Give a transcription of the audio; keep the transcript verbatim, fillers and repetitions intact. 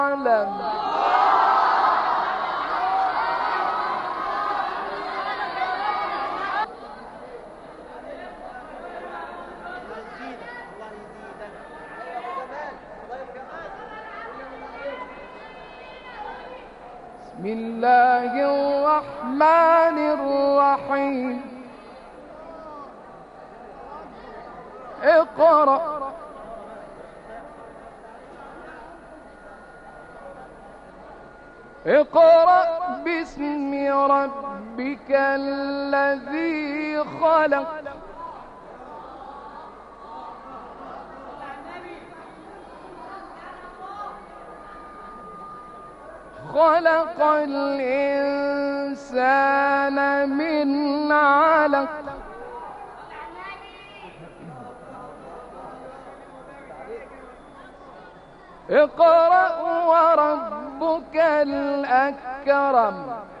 أعلم. بسم الله الرحمن الرحيم. اقرأ اقرأ باسم ربك الذي خلق خلق الإنسان من علق اقرأ وربك الأكرم